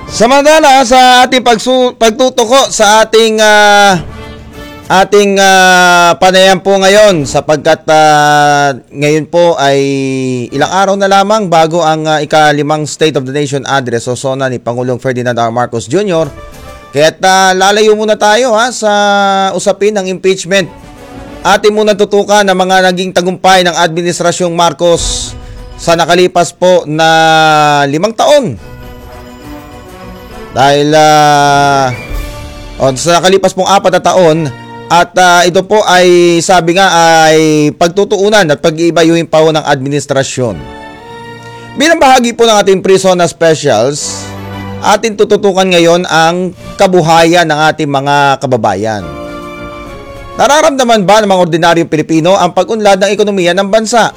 Samantala sa ating pagtutuko sa ating panayam po ngayon sapagkat ngayon po ay ilang araw na lamang bago ang ika-5 State of the Nation address o SONA ni Pangulong Ferdinand R. Marcos Jr. Kaya't lalayo muna tayo sa usapin ng impeachment. Atin muna tutukan ang mga naging tagumpay ng Administrasyong Marcos sa nakalipas po na 5 taon. Dahil sa nakalipas pong 4 na taon at ito po ay sabi nga ay pagtutuunan at pag-iibayuhin pa ng administrasyon. Bilang bahagi po ng ating Pre-SONA Specials, atin tututukan ngayon ang kabuhayan ng ating mga kababayan. Nararamdaman ba ng mga ordinaryong Pilipino ang pag-unlad ng ekonomiya ng bansa?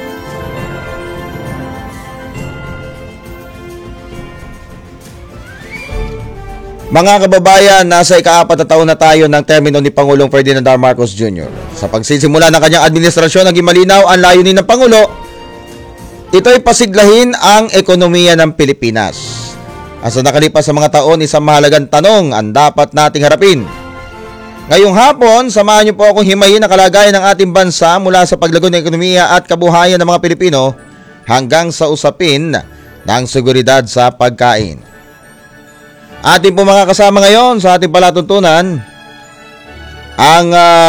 Mga kababayan, nasa ika-4 na taon na tayo ng termino ni Pangulong Ferdinand R. Marcos Jr. Sa pagsisimula ng kanyang administrasyon, naging malinaw ang layunin ng Pangulo. Ito'y pasiglahin ang ekonomiya ng Pilipinas. Sa nakalipas sa mga taon, isang mahalagang tanong ang dapat nating harapin. Ngayong hapon, samahan niyo po akong himayin ang kalagayan ng ating bansa mula sa paglago ng ekonomiya at kabuhayan ng mga Pilipino hanggang sa usapin ng seguridad sa pagkain. Ating po mga kasama ngayon sa ating palatuntunan ang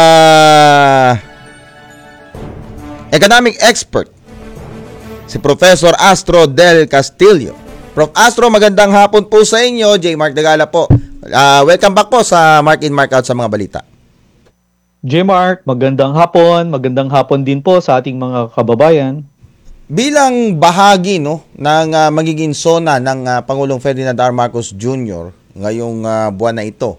economic expert, si Professor Astro Del Castillo. Prof. Astro, magandang hapon po sa inyo. J. Mark Dagala po. Welcome back po sa Mark in Mark Out sa mga balita. J. Mark, magandang hapon din po sa ating mga kababayan. Bilang bahagi ng magiging SONA ng Pangulong Ferdinand R. Marcos Jr. ngayong buwan na ito,